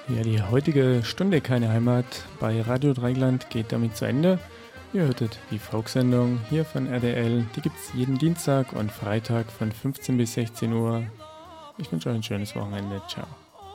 Ja, die heutige Stunde Keine Heimat bei Radio Dreigland geht damit zu Ende. Ihr hörtet die Folksendung hier von RDL. Die gibt es jeden Dienstag und Freitag von 15 bis 16 Uhr. Ich wünsche euch ein schönes Wochenende. Ciao.